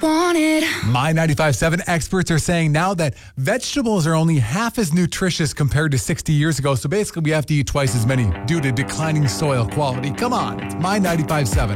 wanted. My 95.7 experts are saying now that vegetables are only half as nutritious compared to 60 years ago. So basically, we have to eat twice as many due to declining soil quality. Come on, it's My 95.7.